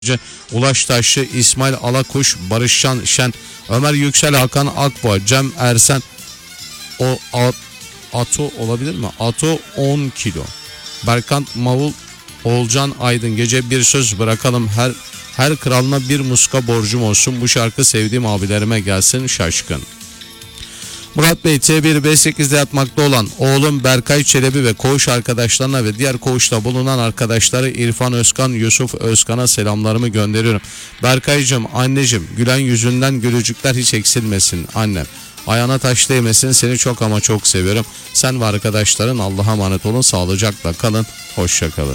Ulaş Taşçı, İsmail Alakuş, Barışcan Şen, Ömer Yüksel, Hakan Akboğa, Cem Ersen, Ato olabilir mi? Ato 10 kilo. Berkant Mavul, Oğulcan Aydın. Gece bir söz bırakalım, her kralına bir muska borcum olsun. Bu şarkı sevdiğim abilerime gelsin şaşkın. Murat Bey, T1 B8'de yatmakta olan oğlum Berkay Çelebi ve koğuş arkadaşlarına ve diğer koğuşta bulunan arkadaşları İrfan Özkan, Yusuf Özkan'a selamlarımı gönderiyorum. Berkaycığım, anneciğim, gülen yüzünden gülücükler hiç eksilmesin annem. Ayağına taş değmesin, seni çok ama çok seviyorum. Sen ve arkadaşların Allah'a emanet olun, sağlıcakla kalın, hoşça kalın.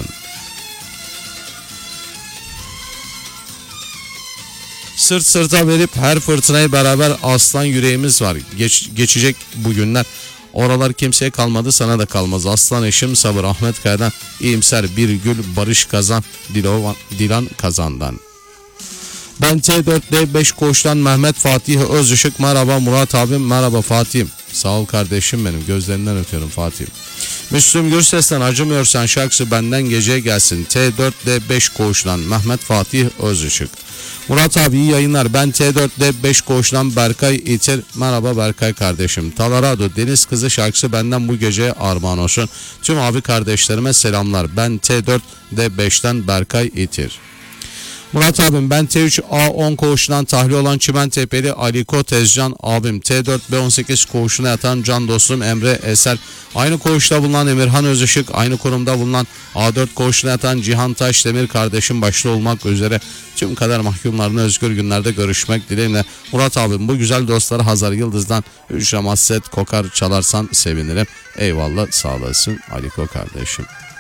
Sırt sırta verip her fırtınayı beraber aslan yüreğimiz var. Geçecek bu günler. Oralar kimseye kalmadı, sana da kalmaz. Aslan eşim sabır, Ahmet Kaya'dan iyimser bir gül, Barış Kazan, Dilan Kazan'dan. Ben T4D5 koğuştan Mehmet Fatih Özışık. Merhaba Murat abim, merhaba Fatih'im. Sağ ol kardeşim benim, gözlerinden öpüyorum Fatih'im. Müslüm Gürses'ten Acımıyorsan şarkısı benden geceye gelsin. T4D5 koğuştan Mehmet Fatih Özışık. Murat abi iyi yayınlar. Ben T4D5 koğuştan Berkay İtir. Merhaba Berkay kardeşim. Talarado Deniz Kızı şarkısı benden bu geceye armağan olsun. Tüm abi kardeşlerime selamlar. Ben T4D5'ten Berkay İtir. Murat abim, ben T3A10 koğuşundan tahliye olan Çimentepe'li Aliko Tezcan abim. T4B18 koğuşuna yatan can dostum Emre Eser. Aynı koğuşta bulunan Emirhan Özışık. Aynı kurumda bulunan A4 koğuşuna yatan Cihan Taşdemir kardeşim başta olmak üzere tüm kader mahkumlarını özgür günlerde görüşmek dileğiyle. Murat abim, bu güzel dostları Hazar Yıldız'dan Hücre Masset Kokar çalarsan sevinirim. Eyvallah, sağ olasın Aliko kardeşim.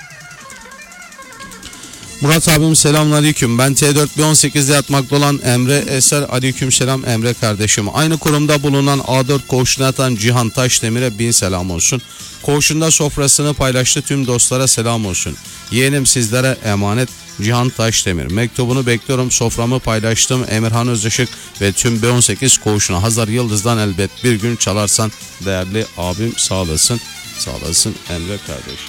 Murat abim selamünaleyküm. Ben T4B18'de yatmakta olan Emre Eser. Aleykümselam Emre kardeşim. Aynı kurumda bulunan A4 koğuşuna yatan Cihan Taşdemir'e bin selam olsun. Koğuşunda sofrasını paylaştı tüm dostlara selam olsun. Yeğenim sizlere emanet Cihan Taşdemir. Mektubunu bekliyorum, soframı paylaştım Emirhan Özışık ve tüm B18 koğuşuna Hazar Yıldız'dan elbet bir gün çalarsan değerli abim, sağ olasın. Sağ olasın Emre kardeşim.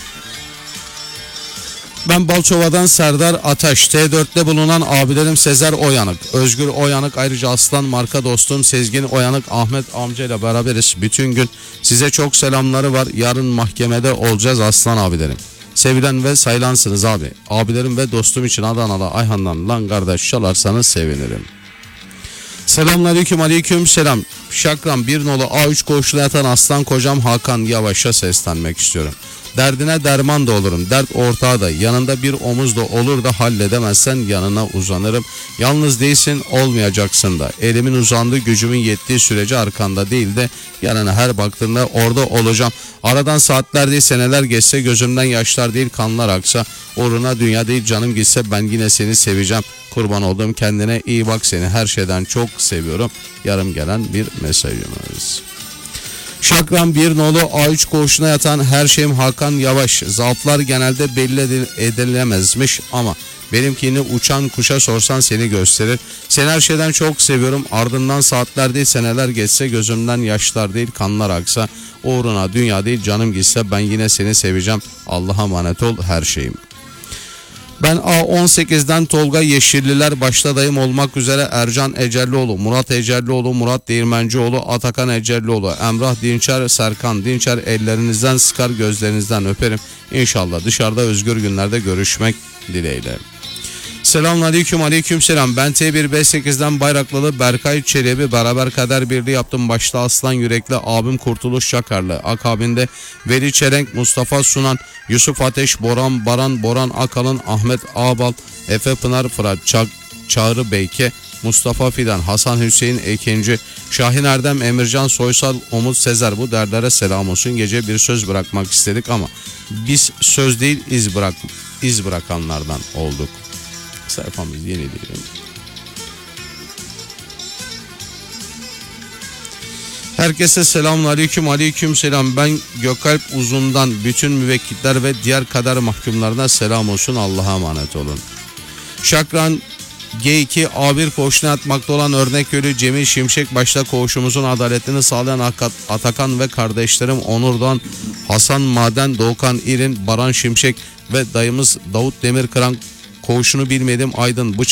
Ben Balçova'dan Serdar Ataş. T4'te bulunan abilerim Sezer Oyanık, Özgür Oyanık, ayrıca aslan marka dostum Sezgin Oyanık, Ahmet amcayla beraberiz. Bütün gün size çok selamları var. Yarın mahkemede olacağız aslan abilerim. Sevilen ve sayılansınız abi. Abilerim ve dostum için Adanalı Ayhan'dan lan kardeş çalarsanız sevinirim. Selamünaleyküm, aleyküm selam. Şakran 1 nolu A3 koğuşuna yatan aslan kocam Hakan Yavaş'a seslenmek istiyorum. Derdine derman da olurum, dert ortağı da, yanında bir omuz da olur da halledemezsen yanına uzanırım. Yalnız değilsin, olmayacaksın da. Elimin uzandığı, gücümün yettiği sürece arkanda değil de yanına her baktığında orada olacağım. Aradan saatler değil seneler geçse, gözümden yaşlar değil kanlar aksa, uğruna dünya değil canım gitse ben yine seni seveceğim. Kurban oldum, kendine iyi bak, seni her şeyden çok seviyorum. Yarım gelen bir mesajımız. Şakran 1 nolu A3 koğuşuna yatan her şeyim Hakan Yavaş. Zaaflar genelde belli edilemezmiş ama benimkini uçan kuşa sorsan seni gösterir. Seni her şeyden çok seviyorum. Ardından saatler değil seneler geçse, gözümden yaşlar değil kanlar aksa, uğruna dünya değil canım gitse ben yine seni seveceğim. Allah'a emanet ol her şeyim. Ben A18'den Tolga Yeşilliler başta dayım olmak üzere Ercan Ecellioğlu, Murat Ecellioğlu, Murat Değirmencioğlu, Atakan Ecellioğlu, Emrah Dinçer, Serkan Dinçer, ellerinizden sıkar gözlerinizden öperim. İnşallah dışarıda özgür günlerde görüşmek dileğiyle. Selamünaleyküm, aleykümselam. Ben T1B8'den Bayraklılı Berkay Çelebi, beraber kader birliği yaptım. Başta aslan yürekli abim Kurtuluş Çakarlı, akabinde Veli Çelenk, Mustafa Sunan, Yusuf Ateş, Boran Baran, Boran Akalın, Ahmet Ağbal, Efe Pınar, Fırat Çağrı Beyke, Mustafa Fidan, Hasan Hüseyin Ekinci, Şahin Erdem, Emircan Soysal, Umut Sezer, bu derlere selam olsun. Gece bir söz bırakmak istedik ama biz söz değil iz bırakanlardan olduk. Sayfamız yeni diyelim. Herkese selamünaleyküm, aleykümselam. Ben Gökalp Uzun'dan bütün müvekkiller ve diğer kader mahkumlarına selam olsun. Allah'a emanet olun. Şakran G2 A1 koğuşuna yatmakta olan Örneköylü Cemil Şimşek başta koğuşumuzun adaletini sağlayan Atakan ve kardeşlerim Onur'dan Hasan Maden, Doğukan İrin, Baran Şimşek ve dayımız Davut Demirkıran Koğuşunu bilmedim Aydın.